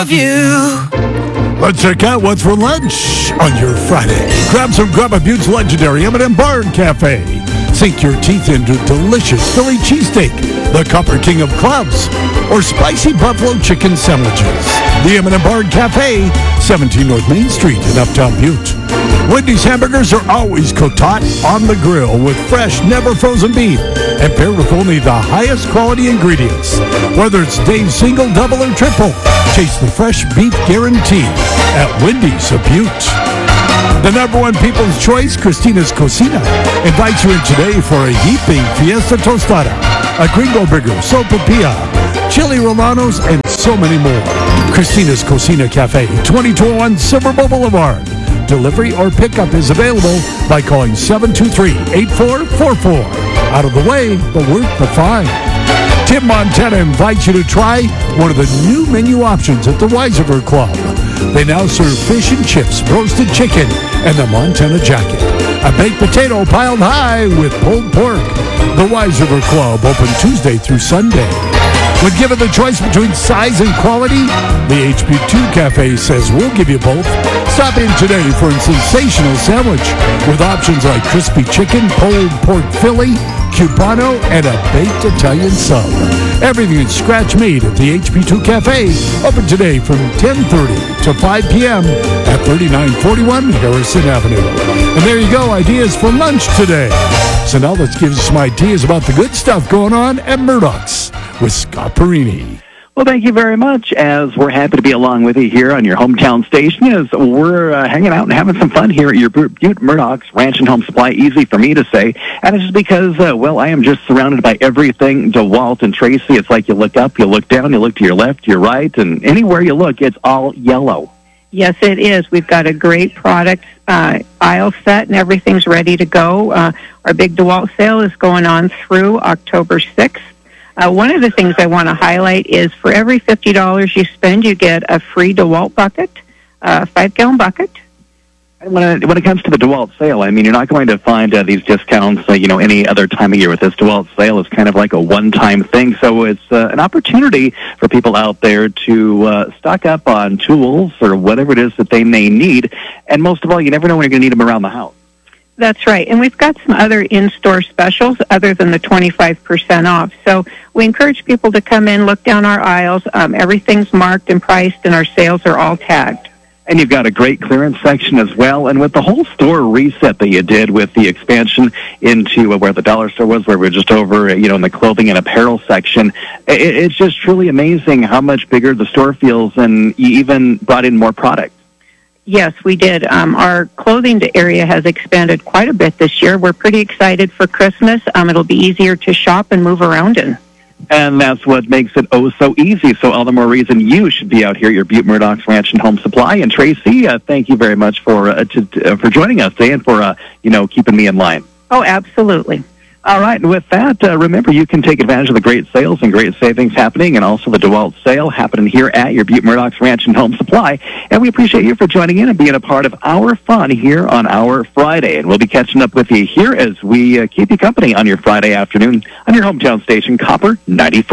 of you. Let's check out what's for lunch on your Friday. Grab some Grandma Butte's legendary M&M Barn Cafe. Sink your teeth into delicious Philly cheesesteak, the Copper King of Clubs, or spicy buffalo chicken sandwiches. The M&M Barn Cafe, 17 North Main Street in Uptown Butte. Wendy's hamburgers are always cooked hot on the grill with fresh, never frozen beef and paired with only the highest quality ingredients. Whether it's Dave's single, double, or triple, taste the fresh beef guarantee at Wendy's of Butte. The number one People's Choice, Christina's Cocina, invites you in today for a heaping Fiesta Tostada, a Gringo Burger, Sopapilla, Chili Romanos, and so many more. Christina's Cocina Cafe, 2201 Silver Bow Boulevard. Delivery or pickup is available by calling 723-8444. Out of the way, but worth the find. Tim Montana invites you to try one of the new menu options at the Weiserver Club. They now serve fish and chips, roasted chicken, and the Montana Jacket. A baked potato piled high with pulled pork. The Weiserver Club, open Tuesday through Sunday. When given the choice between size and quality, the HB2 Cafe says we'll give you both. Stop in today for a sensational sandwich with options like crispy chicken, pulled pork Philly, cubano, and a baked Italian sub. Everything is scratch made at the HB2 Cafe, open today from 10:30 to 5 p.m. at 3941 Harrison Avenue. And there you go, ideas for lunch today. So now let's give you some ideas about the good stuff going on at Murdoch's with Scott Perini. Well, thank you very much, as we're happy to be along with you here on your hometown station, as we're hanging out and having some fun here at your Butte Murdoch's Ranch and Home Supply. Easy for me to say, and it's just because, I am just surrounded by everything DeWalt and Tracy. It's like you look up, you look down, you look to your left, your right, and anywhere you look, it's all yellow. Yes, it is. We've got a great product aisle set, and everything's ready to go. Our big DeWalt sale is going on through October 6th. One of the things I want to highlight is for every $50 you spend, you get a free DeWalt bucket, a 5-gallon bucket. When it comes to the DeWalt sale, I mean, you're not going to find these discounts, any other time of year with this DeWalt sale. It's kind of like a one-time thing. So it's an opportunity for people out there to stock up on tools or whatever it is that they may need. And most of all, you never know when you're going to need them around the house. That's right. And we've got some other in-store specials other than the 25% off. So we encourage people to come in, look down our aisles. Everything's marked and priced, and our sales are all tagged. And you've got a great clearance section as well. And with the whole store reset that you did with the expansion into where the dollar store was, where we were just over, in the clothing and apparel section, it's just truly amazing how much bigger the store feels, and you even brought in more product. Yes, we did. Our clothing area has expanded quite a bit this year. We're pretty excited for Christmas. It'll be easier to shop and move around in. And that's what makes it so easy. So all the more reason you should be out here at your Butte Murdoch's Ranch and Home Supply. And Tracy, thank you very much for joining us today and for keeping me in line. Oh, absolutely. All right, and with that, remember, you can take advantage of the great sales and great savings happening, and also the DeWalt sale happening here at your Butte Murdoch's Ranch and Home Supply. And we appreciate you for joining in and being a part of our fun here on our Friday. And we'll be catching up with you here as we keep you company on your Friday afternoon on your hometown station, Copper 94.